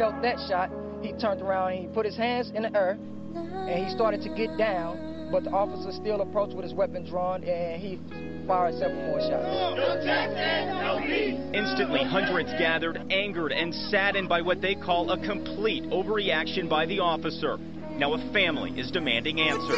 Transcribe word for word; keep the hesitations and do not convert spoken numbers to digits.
felt that shot, he turned around and he put his hands in the air and he started to get down, but the officer still approached with his weapon drawn and he fired several more shots. No Jackson, no peace. Instantly, hundreds gathered, angered and saddened by what they call a complete overreaction by the officer. Now a family is demanding answers.